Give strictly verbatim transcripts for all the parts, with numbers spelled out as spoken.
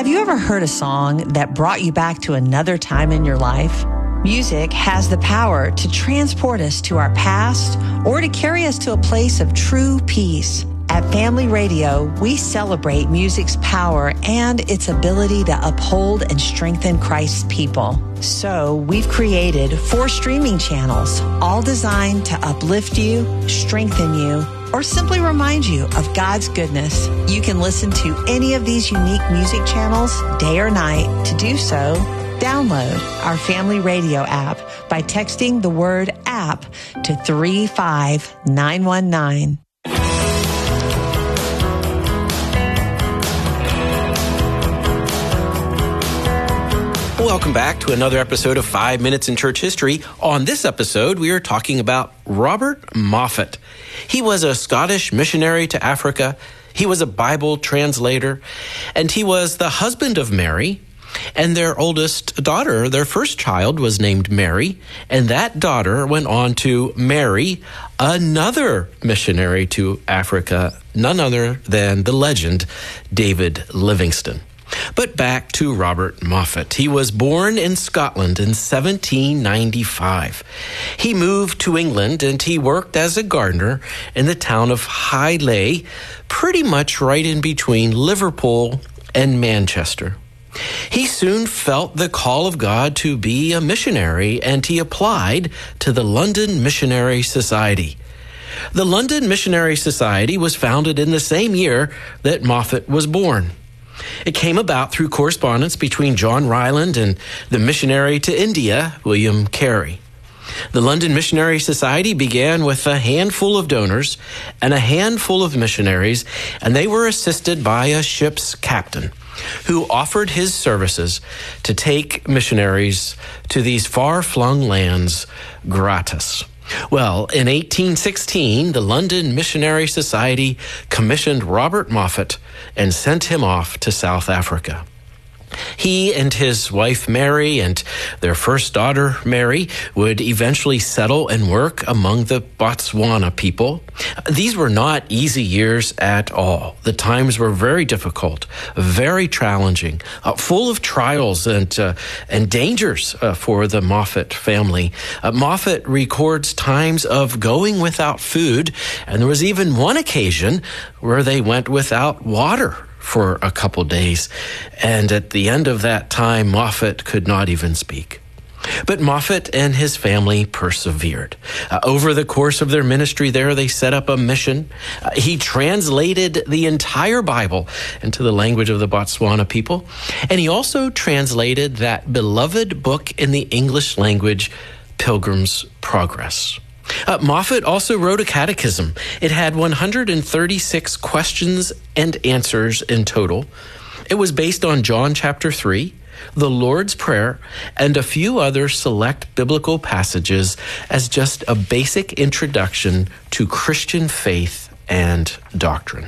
Have you ever heard a song that brought you back to another time in your life? Music has the power to transport us to our past or to carry us to a place of true peace. At Family Radio, we celebrate music's power and its ability to uphold and strengthen Christ's people. So we've created four streaming channels, all designed to uplift you, strengthen you, or simply remind you of God's goodness. You can listen to any of these unique music channels day or night. To do so, download our Family Radio app by texting the word app to three five nine one nine. Welcome back to another episode of Five Minutes in Church History. On this episode, we are talking about Robert Moffat. He was a Scottish missionary to Africa. He was a Bible translator, and he was the husband of Mary, and their oldest daughter, their first child, was named Mary, and that daughter went on to marry another missionary to Africa, none other than the legend David Livingstone. But back to Robert Moffat. He was born in Scotland in seventeen ninety-five. He moved to England and he worked as a gardener in the town of Highley, pretty much right in between Liverpool and Manchester. He soon felt the call of God to be a missionary, and he applied to the London Missionary Society. The London Missionary Society was founded in the same year that Moffat was born. It came about through correspondence between John Ryland and the missionary to India, William Carey. The London Missionary Society began with a handful of donors and a handful of missionaries, and they were assisted by a ship's captain who offered his services to take missionaries to these far-flung lands gratis. Well, in eighteen sixteen, the London Missionary Society commissioned Robert Moffat and sent him off to South Africa. He and his wife Mary and their first daughter Mary would eventually settle and work among the Botswana people. These were not easy years at all. The times were very difficult, very challenging, uh, full of trials and uh, and dangers uh, for the Moffat family. Uh, Moffat records times of going without food, and there was even one occasion where they went without water for a couple days. And at the end of that time, Moffat could not even speak. But Moffat and his family persevered. Uh, over the course of their ministry there, they set up a mission. Uh, he translated the entire Bible into the language of the Botswana people. And he also translated that beloved book in the English language, Pilgrim's Progress. Uh, Moffat also wrote a catechism. It had one hundred thirty-six questions and answers in total. It was based on John chapter three, the Lord's Prayer, and a few other select biblical passages as just a basic introduction to Christian faith and doctrine.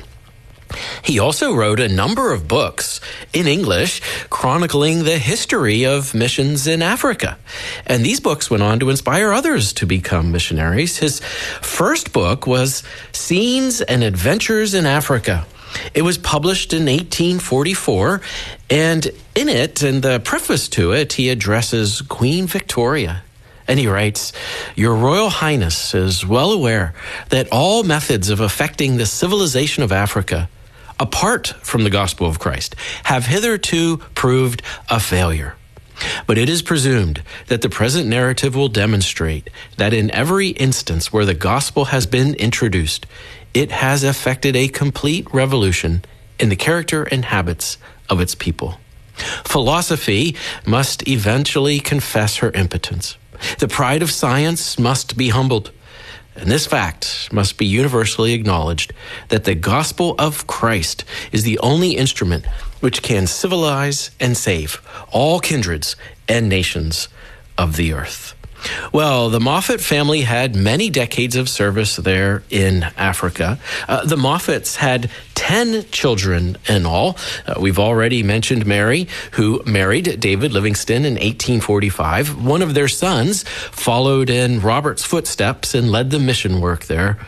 He also wrote a number of books in English chronicling the history of missions in Africa. And these books went on to inspire others to become missionaries. His first book was Scenes and Adventures in Africa. It was published in eighteen forty-four, and in it, in the preface to it, he addresses Queen Victoria. And he writes, "Your Royal Highness is well aware that all methods of affecting the civilization of Africa, apart from the gospel of Christ, have hitherto proved a failure. But it is presumed that the present narrative will demonstrate that in every instance where the gospel has been introduced, it has effected a complete revolution in the character and habits of its people. Philosophy must eventually confess her impotence. The pride of science must be humbled. And this fact must be universally acknowledged, that the gospel of Christ is the only instrument which can civilize and save all kindreds and nations of the earth." Well, the Moffat family had many decades of service there in Africa. Uh, the Moffats had ten children in all. Uh, we've already mentioned Mary, who married David Livingstone in eighteen forty-five. One of their sons followed in Robert's footsteps and led the mission work there.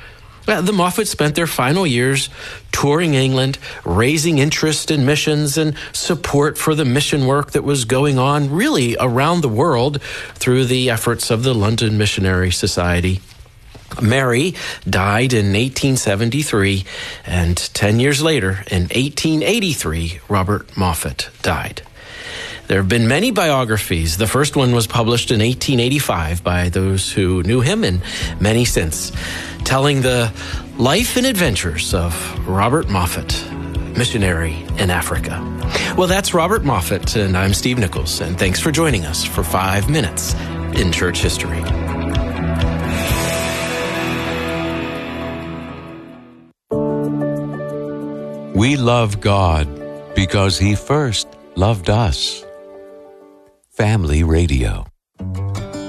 Uh, the Moffats spent their final years touring England, raising interest in missions and support for the mission work that was going on really around the world through the efforts of the London Missionary Society. Mary died in eighteen seventy-three, and ten years later, in eighteen eighty-three, Robert Moffat died. There have been many biographies. The first one was published in eighteen eighty-five by those who knew him, and many since, telling the life and adventures of Robert Moffat, missionary in Africa. Well, that's Robert Moffat, and I'm Steve Nichols, and thanks for joining us for Five Minutes in Church History. We love God because He first loved us. Family Radio.